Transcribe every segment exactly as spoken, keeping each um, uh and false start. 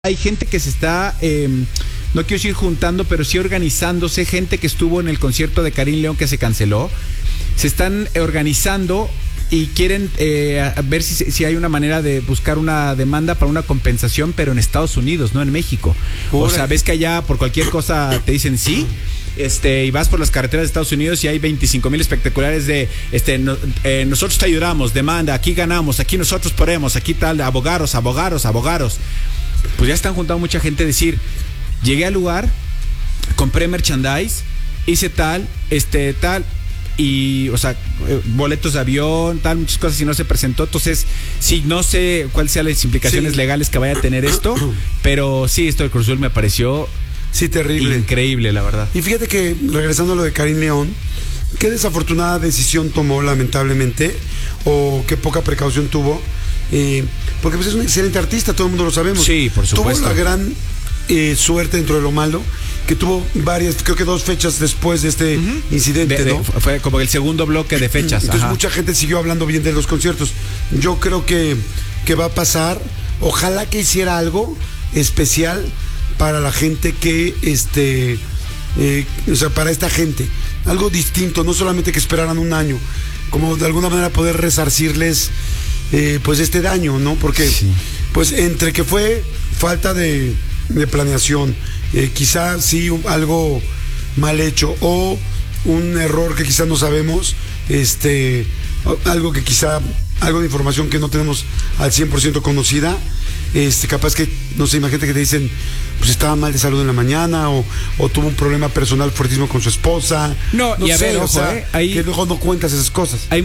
Hay gente que se está, eh, no quiero decir juntando, pero sí organizándose, gente que estuvo en el concierto de Karim León que se canceló, se están organizando y quieren eh, ver si, si hay una manera de buscar una demanda para una compensación, pero en Estados Unidos, no en México. O sea, ves que allá por cualquier cosa te dicen sí, este, y vas por las carreteras de Estados Unidos y hay veinticinco mil espectaculares de, este, no, eh, nosotros te ayudamos, demanda, aquí ganamos, aquí nosotros podemos, aquí tal, abogados, abogados, abogados. Pues ya están juntando mucha gente a decir, llegué al lugar, compré merchandise, hice tal, este, tal, y, o sea, boletos de avión, tal, muchas cosas, y no se presentó. Entonces, sí, no sé cuáles sean las implicaciones sí. legales que vaya a tener esto, pero sí, esto del Cruz Azul me pareció sí, terrible. Increíble, la verdad. Y fíjate que, regresando a lo de Karim León, qué desafortunada decisión tomó, lamentablemente, o qué poca precaución tuvo. Eh, porque pues es un excelente artista, todo el mundo lo sabemos. Sí, por supuesto. Tuvo la gran eh, suerte dentro de lo malo, que tuvo varias, creo que dos fechas después de este uh-huh. incidente, de, de, ¿no? Fue como el segundo bloque de fechas. Entonces Ajá. mucha gente siguió hablando bien de los conciertos. Yo creo que, que va a pasar. Ojalá que hiciera algo especial para la gente que, este, eh, o sea, para esta gente. Algo distinto, no solamente que esperaran un año, como de alguna manera poder resarcirles Eh, pues este daño, ¿no? Porque sí. pues entre que fue falta de, de planeación, eh, quizá sí un, algo mal hecho o un error que quizá no sabemos, este, algo que quizá, algo de información que no tenemos al cien por ciento conocida, este, capaz que, no sé, imagínate que te dicen, pues estaba mal de salud en la mañana o, o tuvo un problema personal fuertísimo con su esposa. No, no y a sé, ver, ojo, o sea, eh, ahí, que luego no cuentas esas cosas. Hay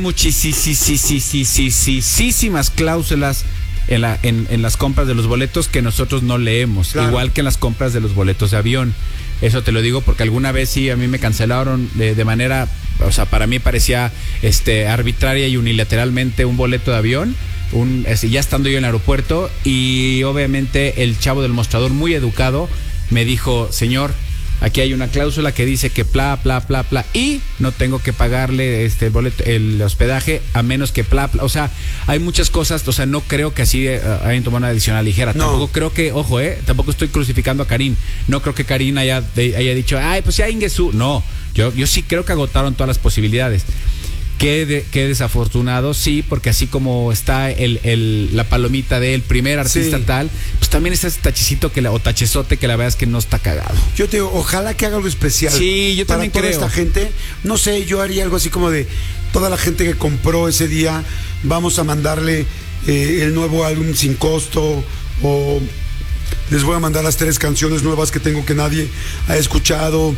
muchísimas cláusulas en, la, en, en las compras de los boletos que nosotros no leemos, claro. Igual que en las compras de los boletos de avión. Eso te lo digo porque alguna vez sí a mí me cancelaron de, de manera, o sea, para mí parecía este arbitraria y unilateralmente un boleto de avión. Un, este, ya estando yo en el aeropuerto, y obviamente el chavo del mostrador, muy educado, me dijo, señor, aquí hay una cláusula que dice que bla, bla, bla, bla, y no tengo que pagarle este boleto, el hospedaje, a menos que bla, bla. O sea, hay muchas cosas, o sea, no creo que así uh, hayan tomado una decisión ligera. No. Tampoco creo que, ojo, eh, tampoco estoy crucificando a Karim. No creo que Karim haya, de, haya dicho, ay, pues ya Ingesu. No, yo, yo sí creo que agotaron todas las posibilidades. Qué, de, qué desafortunado, sí, porque así como está el, el, la palomita del primer artista sí. tal, pues también está ese tachecito que la, o tachezote que la verdad es que no está cagado. Yo te digo, ojalá que haga algo especial. Sí, yo para también toda creo. esta gente, no sé, yo haría algo así como de toda la gente que compró ese día, vamos a mandarle eh, el nuevo álbum sin costo, o les voy a mandar las tres canciones nuevas que tengo que nadie ha escuchado.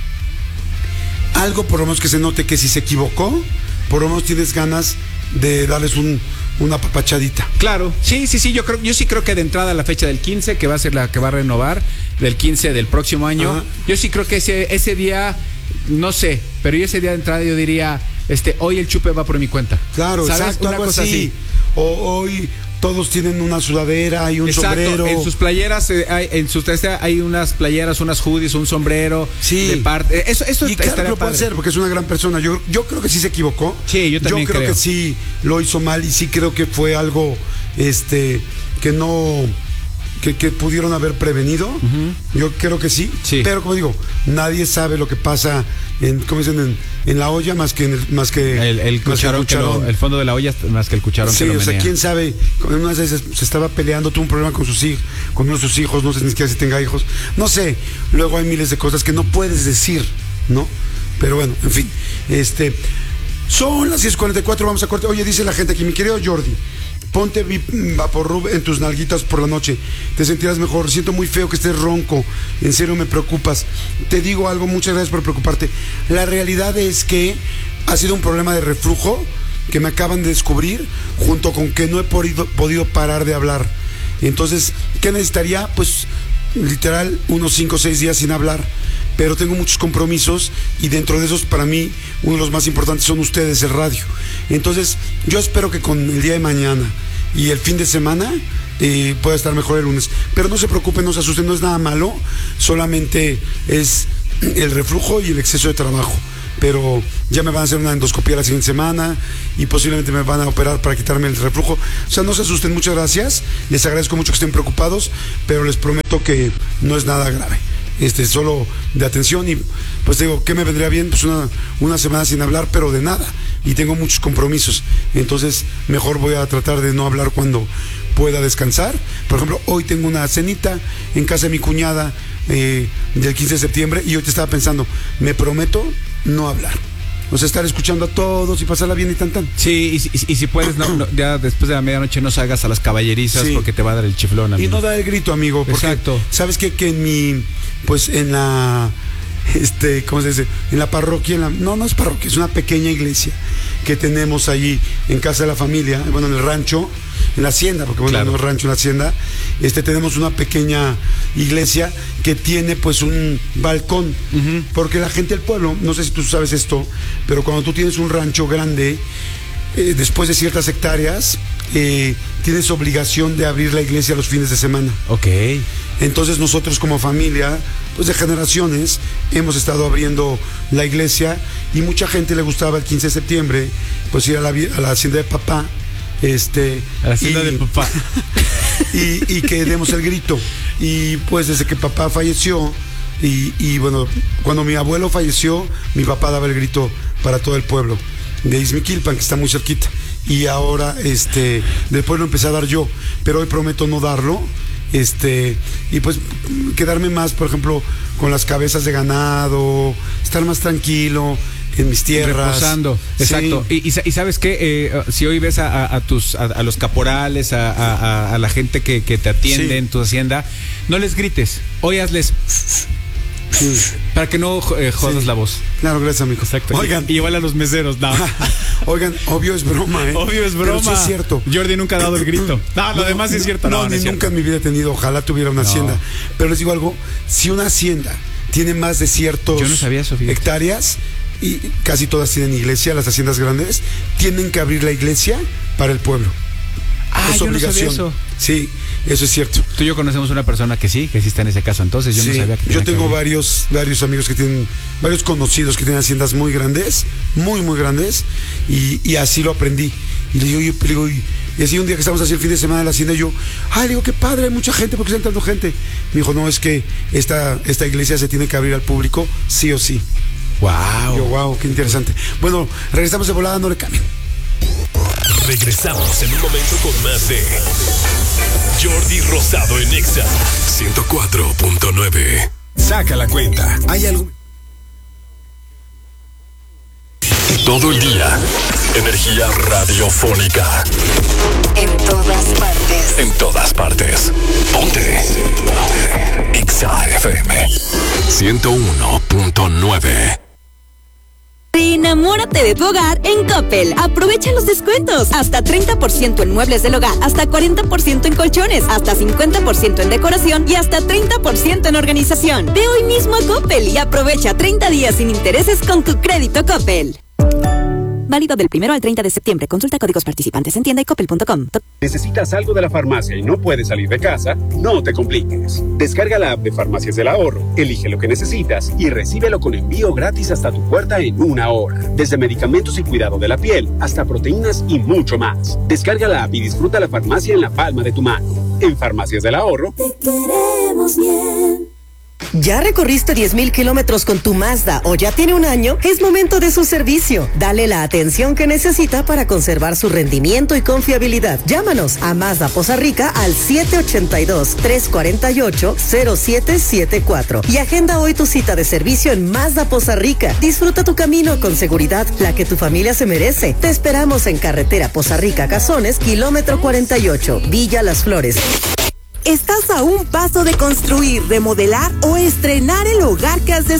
Algo por lo menos que se note que si se equivocó, por lo menos tienes ganas de darles un, una papachadita. Claro, sí, sí, sí, yo creo, yo sí creo que de entrada la fecha del quince, que va a ser la que va a renovar, del quince del próximo año, ajá. Yo sí creo que ese, ese día, no sé, pero yo ese día de entrada yo diría, este, hoy el chupe va por mi cuenta. Claro, ¿sabes? Exacto, una cosa así. así. O hoy todos tienen una sudadera y un exacto, sombrero. En sus playeras, eh, hay, en sus hay unas playeras, unas hoodies, un sombrero. Sí. De parte. Eso, eso y claro que lo puede hacer porque es una gran persona. Yo, yo creo que sí se equivocó. Sí, yo también Yo creo, creo que sí lo hizo mal y sí creo que fue algo, este, que no, que, que pudieron haber prevenido. Uh-huh. Yo creo que sí, sí. Pero como digo, nadie sabe lo que pasa en, ¿cómo dicen? En, en la olla más que en el, más que el, el cucharón, que el, cucharón. Lo, el fondo de la olla más que el cucharón. Sí, que lo o sea, menea. quién sabe. En una veces se estaba peleando, tuvo un problema con sus hijos, con uno de sus hijos, no sé ni siquiera si tenga hijos, no sé. Luego hay miles de cosas que no puedes decir, ¿no? Pero bueno, en fin, este, son las diez cuarenta y cuatro, vamos a corte. Oye, dice la gente aquí, mi querido Jordi, ponte Vaporrub en tus nalguitas por la noche, te sentirás mejor. Siento muy feo que estés ronco, en serio me preocupas. Te digo algo, muchas gracias por preocuparte. La realidad es que ha sido un problema de reflujo que me acaban de descubrir, junto con que no he podido, podido parar de hablar. Entonces, ¿qué necesitaría? Pues literal unos cinco o seis días sin hablar, pero tengo muchos compromisos y dentro de esos, para mí, uno de los más importantes son ustedes, el radio. Entonces, yo espero que con el día de mañana y el fin de semana eh, pueda estar mejor el lunes. Pero no se preocupen, no se asusten, no es nada malo, solamente es el reflujo y el exceso de trabajo. pero ya me van a hacer una endoscopia la siguiente semana y posiblemente me van a operar para quitarme el reflujo. O sea, no se asusten, muchas gracias, les agradezco mucho que estén preocupados, pero les prometo que no es nada grave. Este, solo de atención y pues digo, ¿qué me vendría bien? Pues una, una semana sin hablar, pero de nada, y tengo muchos compromisos, entonces mejor voy a tratar de no hablar cuando pueda descansar. Por ejemplo, hoy tengo una cenita en casa de mi cuñada eh, del quince de septiembre y hoy te estaba pensando, me prometo no hablar. O sea, estar escuchando a todos y pasarla bien y tan tan. Sí, y, y, y si puedes, no, no, ya después de la medianoche no salgas a las caballerizas, sí, porque te va a dar el chiflón, amigo. Y no da el grito, amigo. Porque, exacto. ¿Sabes qué? Que en mi, pues en la, este, ¿cómo se dice? En la parroquia, en la, no, no es parroquia, es una pequeña iglesia que tenemos allí en casa de la familia, bueno, en el rancho, en la hacienda, porque bueno, claro, no es rancho, en la hacienda, este, tenemos una pequeña iglesia que tiene pues un balcón, uh-huh, porque la gente del pueblo, no sé si tú sabes esto, pero cuando tú tienes un rancho grande, eh, después de ciertas hectáreas, eh, tienes obligación de abrir la iglesia los fines de semana. Ok. Entonces nosotros como familia, pues de generaciones, hemos estado abriendo la iglesia y mucha gente le gustaba el quince de septiembre, pues ir a la, a la hacienda de papá, este, a la hacienda y, de papá y, y que demos el grito. Y pues desde que papá falleció y, y bueno, cuando mi abuelo falleció, mi papá daba el grito para todo el pueblo de Izmiquilpan, que está muy cerquita, y ahora este después lo empecé a dar yo, pero hoy prometo no darlo, este y pues quedarme más, por ejemplo, con las cabezas de ganado, estar más tranquilo en mis tierras, reposando, exacto. Sí. Y, y, y sabes qué, eh, si hoy ves a, a, a tus a, a los caporales, a, a, a la gente que, que te atiende, sí, en tu hacienda, no les grites, hoy hazles sí, para que no eh, jodas, sí, la voz. Claro, gracias, amigo. Exacto. Oigan, y igual a los meseros, no. Oigan, obvio es broma, ¿eh? Obvio es broma. Pero sí es cierto. Jordi nunca ha dado el grito. No, lo no, demás sí es cierto. No, no, ni no nunca cierto. En mi vida he tenido, ojalá tuviera una no. hacienda. Pero les digo algo, si una hacienda tiene más de ciertos Yo no sabía eso, fíjate. hectáreas, y casi todas tienen iglesia, las haciendas grandes, tienen que abrir la iglesia para el pueblo. Ah, es yo obligación. No sabía eso. Sí, eso es cierto. Tú y yo conocemos una persona que sí, que sí está en ese caso, entonces yo sí, no sabía que yo tengo que varios, varios amigos que tienen, varios conocidos que tienen haciendas muy grandes, muy, muy grandes, y, y así lo aprendí. Y le digo, yo, le digo, y, y así un día que estamos así el fin de semana en la hacienda, y yo, ay, le digo, qué padre, hay mucha gente, porque está entrando gente. Me dijo, no, es que esta, esta iglesia se tiene que abrir al público, sí o sí. Wow. Yo, wow, qué interesante. Bueno, regresamos de volada, no le cambien. Regresamos en un momento con más de Jordi Rosado en Exa ciento cuatro punto nueve. Saca la cuenta. ¿Hay algo? Todo el día. Energía radiofónica. En todas partes. En todas partes. Ponte. Ponte. Exa F M ciento uno punto nueve. Enamórate de tu hogar en Coppel. Aprovecha los descuentos. Hasta treinta por ciento en muebles del hogar, hasta cuarenta por ciento en colchones, hasta cincuenta por ciento en decoración y hasta treinta por ciento en organización. Ve hoy mismo a Coppel y aprovecha treinta días sin intereses con tu crédito Coppel. Válido del primero al treinta de septiembre. Consulta códigos participantes en tienda y coppel punto com. ¿Necesitas algo de la farmacia y no puedes salir de casa? No te compliques. Descarga la app de Farmacias del Ahorro, elige lo que necesitas y recíbelo con envío gratis hasta tu puerta en una hora. Desde medicamentos y cuidado de la piel hasta proteínas y mucho más. Descarga la app y disfruta la farmacia en la palma de tu mano. En Farmacias del Ahorro, te queremos bien. ¿Ya recorriste diez mil kilómetros con tu Mazda o ya tiene un año? Es momento de su servicio. Dale la atención que necesita para conservar su rendimiento y confiabilidad. Llámanos a Mazda Poza Rica al siete ocho dos, tres cuatro ocho, cero siete siete cuatro y agenda hoy tu cita de servicio en Mazda Poza Rica. Disfruta tu camino con seguridad, la que tu familia se merece. Te esperamos en carretera Poza Rica Cazones, kilómetro cuarenta y ocho, Villa Las Flores. Estás a un paso de construir, remodelar o estrenar el hogar que has deseado.